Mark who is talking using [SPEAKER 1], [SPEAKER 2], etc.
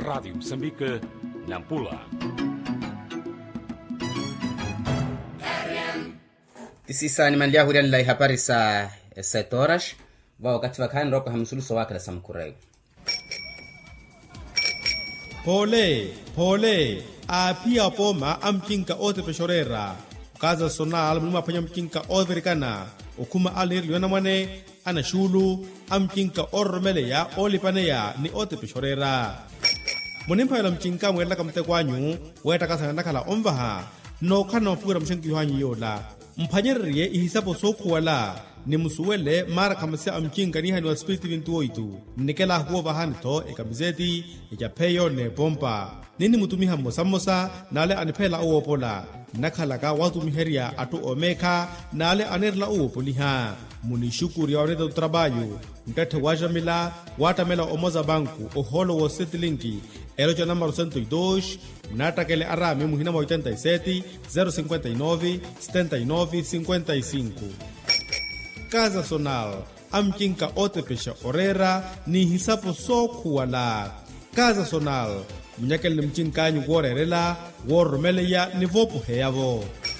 [SPEAKER 1] Rádio Moçambique, Nampula.
[SPEAKER 2] Tisisa ni mandia huria nilai habari saa 7 horas. Wakati wakani ropa hamsuluso wake la samkureu.
[SPEAKER 3] Pole, apia poma amkinka ote peshorera. Kaza sonal mluma panya mkinka overikana. Okuma alir liwana mwane, ana shulu, amkinka ormele ya olipane ya ni ote peshorera. Monimpa yala mkinka mwela kamte kwanyu, weta kasa nakala ombaha, no kano pura mshenki yuhanyi yola. Mpanyeriye ihisapo soku wala, ni musuwele mara kamase amkinka ni hani wa spiriti vintu oitu. Nikela huwa vahanito ekamizeti, ejapeyo ne pompa. Nini mutumiha mosa nale anipela uopola. Nakalaka watu miheria atu omeka nale anerla uopoliha. Munishukuri ya waneta utrabayo. Mkate wajamila, watamela omoza banku, oholo wo setilinki. Eroja number 102, natakele arame muhina 87 059 79 55. Kaza Sonal, amkinka ote pesha orera ni hisapo soku wala. Kaza Sonal, munyakele mchinkanyu worerela, wormele ya nivopu heyavo.